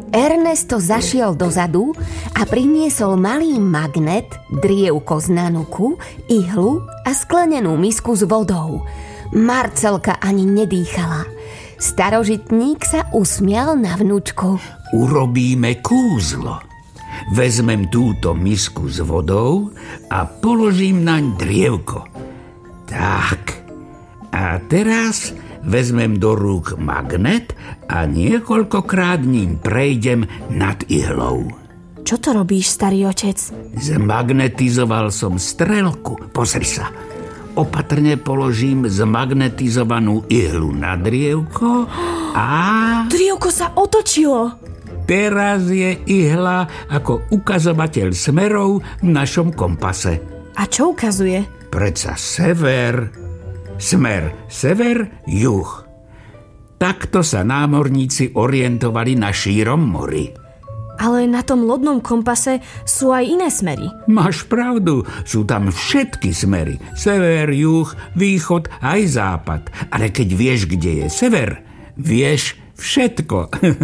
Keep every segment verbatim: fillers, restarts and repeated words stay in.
Ernesto zašiel dozadu a priniesol malý magnet, drievko z nanuku, ihlu a sklenenú misku s vodou. Marcelka ani nedýchala. Starožitník sa usmial na vnúčku. Urobíme kúzlo. Vezmem túto misku s vodou a položím naň drievko. Tak. A teraz vezmem do rúk magnet a niekoľkokrát ním prejdem nad ihlou. Čo to robíš, starý otec? Zmagnetizoval som strelku. Pozri sa. Opatrne položím zmagnetizovanú ihlu na drievko a... Drievko sa otočilo. Teraz je ihla ako ukazovateľ smerov v našom kompase. A čo ukazuje? Predsa sever. Smer sever, juh. Takto sa námorníci orientovali na šírom mori. Ale na tom lodnom kompase sú aj iné smery. Máš pravdu, sú tam všetky smery. Sever, juh, východ, aj západ. Ale keď vieš, kde je sever, vieš všetko.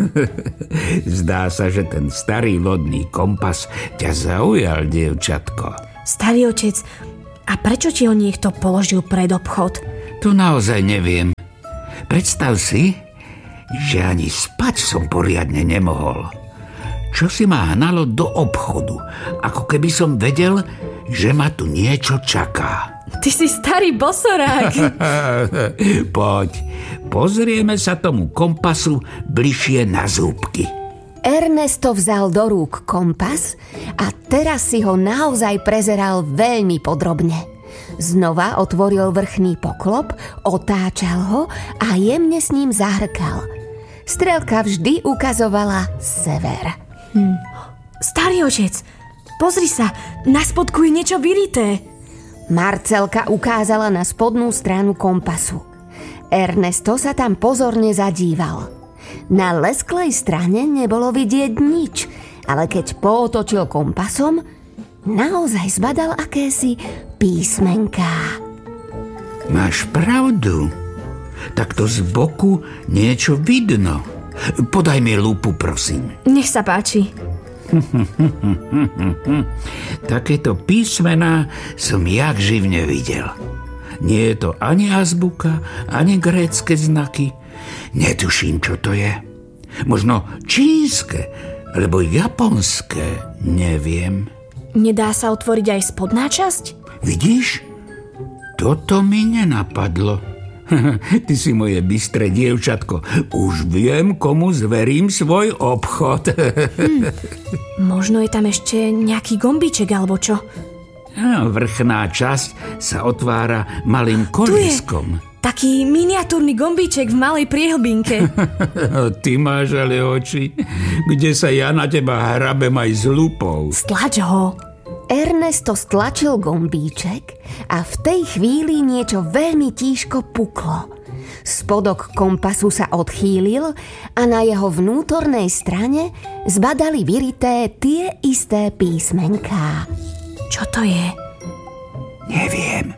Zdá sa, že ten starý lodný kompas ťa zaujal, dievčatko. Starý otec, a prečo ti ho niekto položil pred obchod? To naozaj neviem. Predstav si, že ani spať som poriadne nemohol. Čo si ma hnalo do obchodu, ako keby som vedel, že ma tu niečo čaká. Ty si starý bosorák. Poď, pozrieme sa tomu kompasu bližšie na zúbky. Ernesto vzal do rúk kompas a teraz si ho naozaj prezeral veľmi podrobne. Znova otvoril vrchný poklop, otáčal ho a jemne s ním zahrkal. Strelka vždy ukazovala sever. Hm. Starý otec, pozri sa, na spodku je niečo vyrité. Marcelka ukázala na spodnú stranu kompasu. Ernesto sa tam pozorne zadíval. Na lesklej strane nebolo vidieť nič, ale keď pootočil kompasom, naozaj zbadal akési písmenká. Máš pravdu. Takto z boku niečo vidno. Podaj mi lupu, prosím. Nech sa páči. Takéto písmená som jak živ nevidel. Nie je to ani azbuka, ani grécke znaky. Netuším, čo to je. Možno čínske, alebo japonské, neviem. Nedá sa otvoriť aj spodná časť? Vidíš? Toto mi nenapadlo. Ty si moje bystré dievčatko. Už viem, komu zverím svoj obchod. hm. Možno je tam ešte nejaký gombíček, alebo čo? Vrchná časť sa otvára malým kolískom. Taký miniatúrny gombíček v malej priehlbinke. Ty máš ale oči, kde sa ja na teba hrabem aj s lupou. Stlač ho. Ernesto stlačil gombíček a v tej chvíli niečo veľmi tížko puklo. Spodok kompasu sa odchýlil a na jeho vnútornej strane zbadali vyrité tie isté písmenká. Čo to je? Neviem.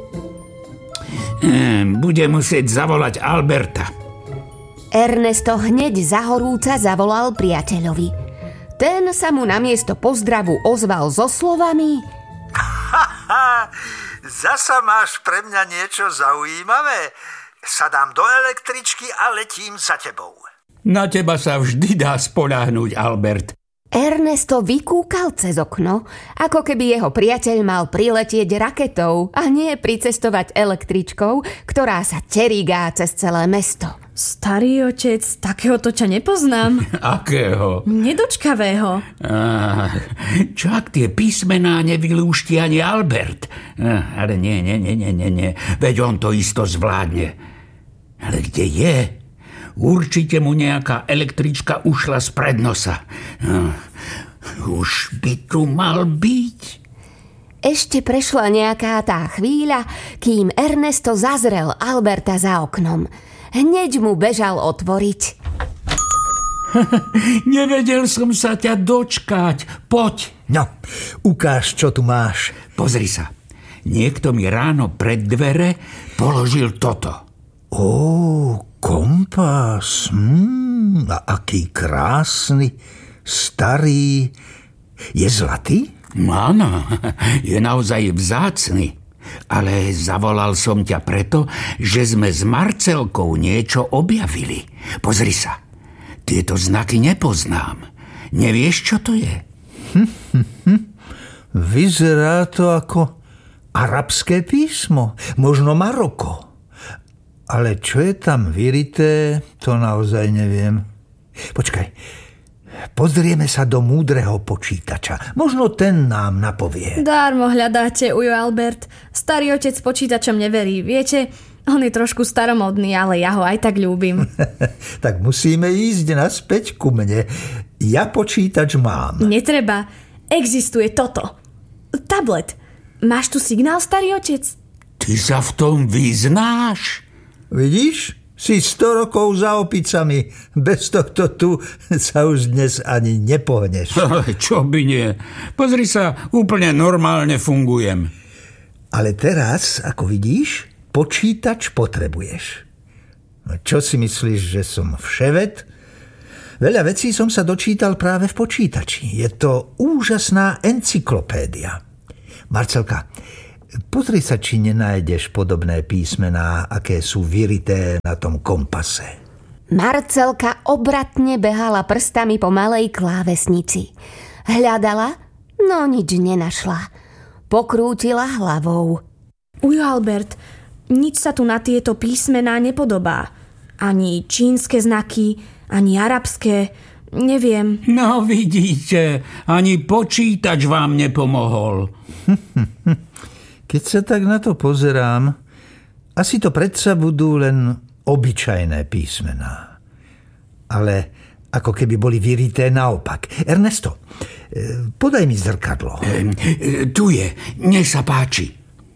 Ehm, budem musieť zavolať Alberta. Ernesto hneď zahorúca zavolal priateľovi. Ten sa mu namiesto pozdravu ozval so slovami: Haha, zasa máš pre mňa niečo zaujímavé? Sadám do električky a letím za tebou. Na teba sa vždy dá spoľahnúť, Albert. Ernesto vykúkal cez okno, ako keby jeho priateľ mal priletieť raketou a nie pricestovať električkou, ktorá sa terigá cez celé mesto. Starý otec, takéhoto ťa nepoznám. Akého? Nedočkavého. Ah, čo ak tie písmená nevylúšti ani Albert? Ah, ale nie, nie, nie, nie, nie, veď on to isto zvládne. Ale kde je? Určite mu nejaká električka ušla spred nosa. Ah, už by tu mal byť. Ešte prešla nejaká tá chvíľa, kým Ernesto zazrel Alberta za oknom. Hneď mu bežal otvoriť. Nevedel som sa ťa dočkať. Poď. No, ukáž, čo tu máš. Pozri sa. Niekto mi ráno pred dvere položil toto. Ó, kompas. Hmm. Mm, a aký krásny, starý. Je zlatý? Áno, je naozaj vzácny. Ale zavolal som ťa preto, že sme s Marcelkou niečo objavili. Pozri sa, tieto znaky nepoznám. Nevieš, čo to je? Hm, hm, hm. Vyzerá to ako arabské písmo, možno Maroko. Ale čo je tam vyrité, to naozaj neviem. Počkaj, pozrieme sa do múdreho počítača. Možno ten nám napovie. Dármo hľadáte, ujo Albert. Starý otec počítačom neverí. Viete, on je trošku staromodný, ale ja ho aj tak ľúbim. Tak musíme ísť naspäť ku mne. Ja počítač mám. Netreba. Existuje toto. Tablet. Máš tu signál, starý otec? Ty sa v tom vyznáš? Vidíš? Si sto rokov za opicami. Bez tohto tu sa už dnes ani nepohneš. Čo by nie? Pozri sa, úplne normálne fungujem. Ale teraz, ako vidíš, počítač potrebuješ. Čo si myslíš, že som vševet? Veľa vecí som sa dočítal práve v počítači. Je to úžasná encyklopédia. Marcelka, pozri sa, či nenájdeš podobné písmená, aké sú vyrité na tom kompase. Marcelka obratne behala prstami po malej klávesnici. Hľadala, no nič nenašla. Pokrútila hlavou. Ujo Albert, nič sa tu na tieto písmená nepodobá. Ani čínske znaky, ani arabské, neviem. No vidíte, ani počítač vám nepomohol. Keď sa tak na to pozerám, asi to predsa budú len obyčajné písmená. Ale ako keby boli vyrité naopak. Ernesto, podaj mi zrkadlo. E, tu je, nech sa páči.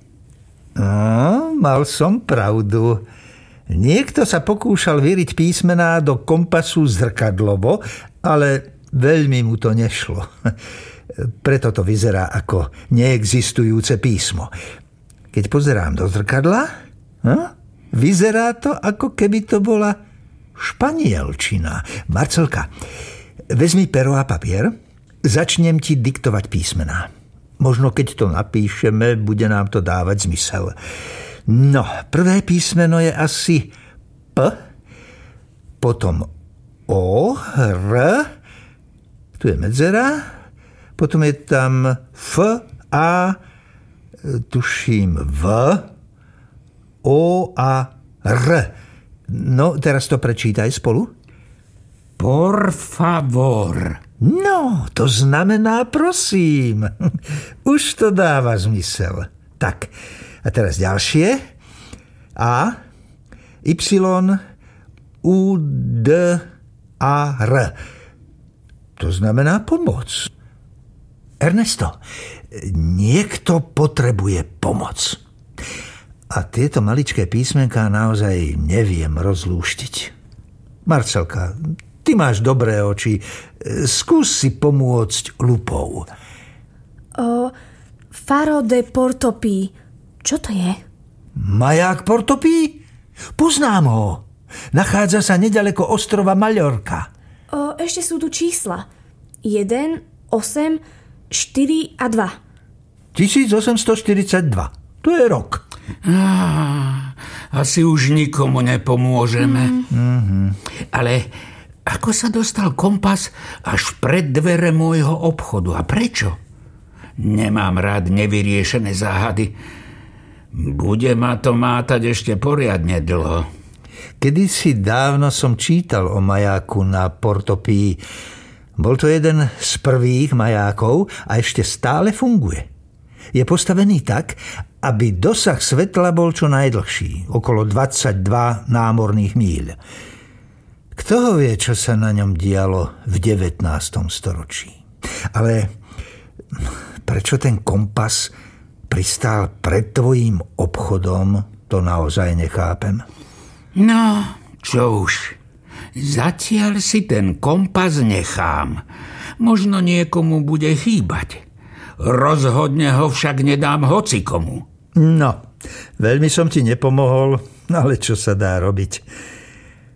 No, mal som pravdu. Niekto sa pokúšal vyriť písmená do kompasu zrkadlovo, ale veľmi mu to nešlo. Preto to vyzerá ako neexistujúce písmo. Keď pozerám do zrkadla, hm, vyzerá to, ako keby to bola španielčina. Marcelka, vezmi pero a papier, začnem ti diktovať písmená. Možno keď to napíšeme, bude nám to dávať zmysel. No, prvé písmeno je asi P, potom O, R, tu je medzera, potom je tam F, A, tuším V, O a R. No, teraz to prečítaj spolu. Por favor. No, to znamená prosím. Už to dáva zmysel. Tak, a teraz ďalšie. A, Y, U, D, A, R. To znamená pomoc. Ernesto, niekto potrebuje pomoc. A tieto maličké písmenká naozaj neviem rozlúštiť. Marcelka, ty máš dobré oči. Skús si pomôcť lupou. O, Faro de Portopí. Čo to je? Maják Portopí? Poznám ho. Nachádza sa nedaleko ostrova Maľorka. O, ešte sú tu čísla. jeden, osem, štyri a dva. tisícosemstoštyridsaťdva. To je rok. Á, asi už nikomu nepomôžeme. Mm. Ale ako sa dostal kompas až pred dvere môjho obchodu? A prečo? Nemám rád nevyriešené záhady. Bude ma to mátať ešte poriadne dlho. Kedysi dávno som čítal o majáku na Portopí. Bol to jeden z prvých majákov a ešte stále funguje. Je postavený tak, aby dosah svetla bol čo najdlhší, okolo dvadsaťdva námorných míľ. Kto ho vie, čo sa na ňom dialo v devätnástom storočí. Ale prečo ten kompas pristál pred tvojím obchodom, to naozaj nechápem. No, čo už. Zatiaľ si ten kompas nechám. Možno niekomu bude chýbať. Rozhodne ho však nedám hocikomu. No, veľmi som ti nepomohol, ale čo sa dá robiť.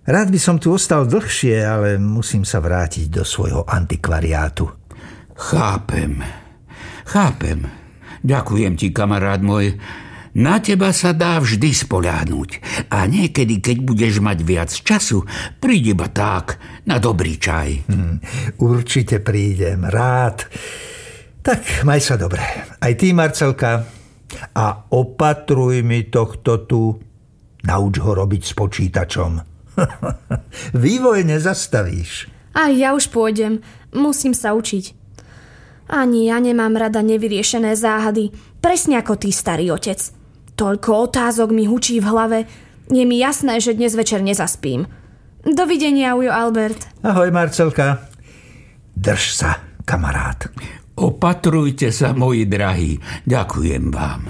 Rád by som tu ostal dlhšie, ale musím sa vrátiť do svojho antikvariátu. Chápem, chápem. Ďakujem ti, kamarát môj. Na teba sa dá vždy spoľahnúť. A niekedy, keď budeš mať viac času, príď iba tak, na dobrý čaj. Hmm, určite prídem, rád. Tak, maj sa dobre. Aj ty, Marcelka. A opatruj mi tohto tu. Nauč ho robiť s počítačom. Vývoj nezastavíš. Aj ja už pôjdem. Musím sa učiť. Ani ja nemám rada nevyriešené záhady. Presne ako ty, starý otec. Toľko otázok mi hučí v hlave. Je mi jasné, že dnes večer nezaspím. Dovidenia, ujo Albert. Ahoj, Marcelka. Drž sa, kamarát. Opatrujte sa, moji drahí. Ďakujem vám.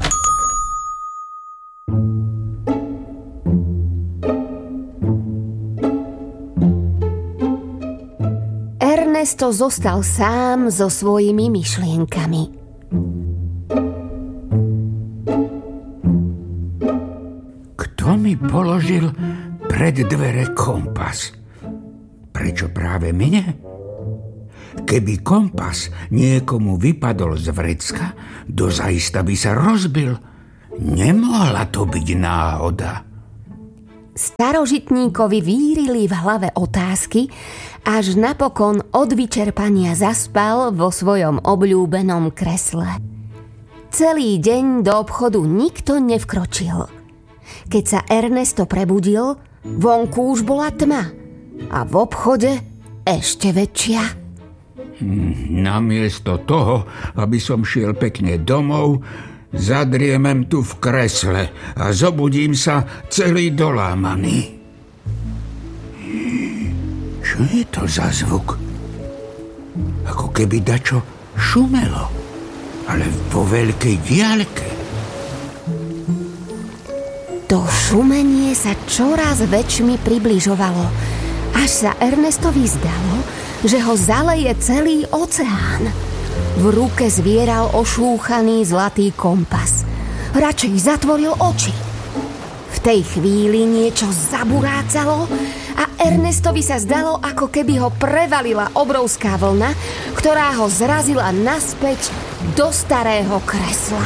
Ernesto zostal sám so svojimi myšlienkami. Kto mi položil pred dvere kompas? Prečo práve mne? Keby kompas niekomu vypadol z vrecka, dozaista by sa rozbil. Nemohla to byť náhoda. Starožitníkovi vírili v hlave otázky, až napokon od vyčerpania zaspal vo svojom obľúbenom kresle. Celý deň do obchodu nikto nevkročil. Keď sa Ernesto prebudil, vonku už bola tma a v obchode ešte väčšia. Namiesto toho, aby som šiel pekne domov, zadriemem tu v kresle a zobudím sa celý dolámaný. Čo je to za zvuk? Ako keby dačo šumelo, ale vo veľkej diaľke. To šumenie sa čoraz väčšmi približovalo, až sa Ernestovi zdalo, že ho zaleje celý oceán. V ruke zvieral ošúchaný zlatý kompas. Radšej zatvoril oči. V tej chvíli niečo zaburácalo a Ernestovi sa zdalo, ako keby ho prevalila obrovská vlna, ktorá ho zrazila naspäť do starého kresla.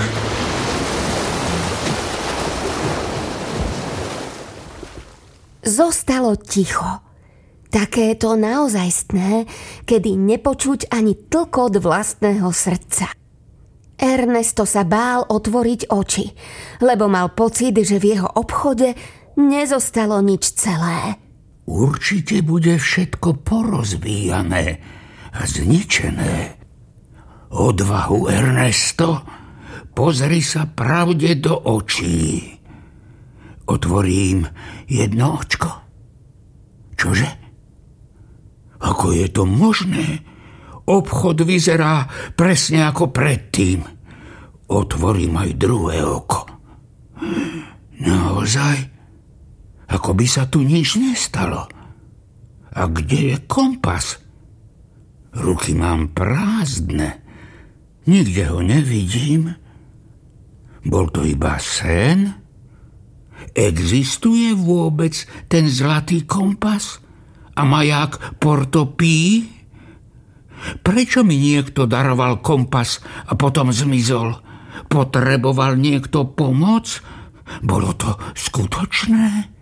Zostalo ticho. Takéto naozajstné, kedy nepočuť ani tlkot vlastného srdca. Ernesto sa bál otvoriť oči, lebo mal pocit, že v jeho obchode nezostalo nič celé. Určite bude všetko porozbíjané a zničené. Odvahu, Ernesto, pozri sa pravde do očí. Otvorím jedno očko. Čože? Ako je to možné? Obchod vyzerá presne ako predtým. Otvorím aj druhé oko. Naozaj? Ako by sa tu nič nestalo. A kde je kompas? Ruky mám prázdne. Nikde ho nevidím. Bol to iba sen? Existuje vôbec ten zlatý kompas? A maják Portopí? Prečo mi niekto daroval kompas a potom zmizol? Potreboval niekto pomoc? Bolo to skutočné?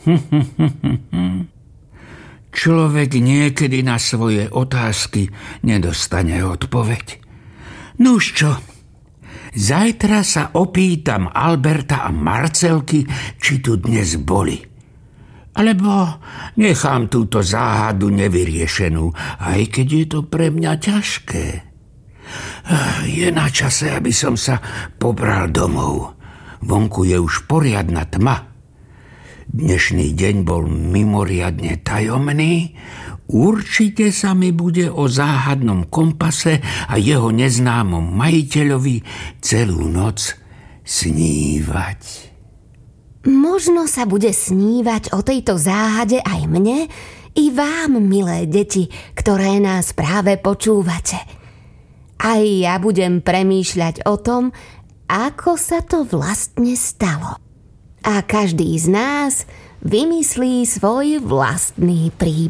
Človek niekedy na svoje otázky nedostane odpoveď. Nuž čo? Zajtra sa opýtam Alberta a Marcelky, či tu dnes boli. Alebo nechám túto záhadu nevyriešenú, aj keď je to pre mňa ťažké. Je na čase, aby som sa pobral domov. Vonku je už poriadna tma. Dnešný deň bol mimoriadne tajomný. Určite sa mi bude o záhadnom kompase a jeho neznámom majiteľovi celú noc snívať. Možno sa bude snívať o tejto záhade aj mne i vám, milé deti, ktoré nás práve počúvate. Aj ja budem premýšľať o tom, ako sa to vlastne stalo. A každý z nás vymyslí svoj vlastný príbeh.